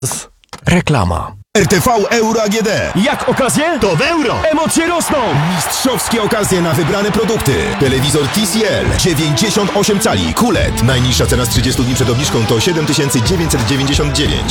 Reklama. RTV Euro AGD. Jak okazje? To w euro! Emocje rosną! Mistrzowskie okazje na wybrane produkty. Telewizor TCL 98 cali QLED. Najniższa cena z 30 dni przed obniżką to 7999.